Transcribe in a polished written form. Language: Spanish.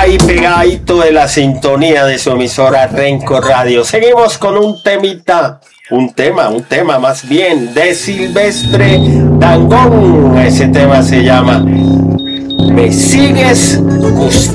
ahí pegadito de la sintonía de su emisora Renco Radio. Seguimos con un tema más bien de Silvestre Dangond. Ese tema se llama Me sigues gustando.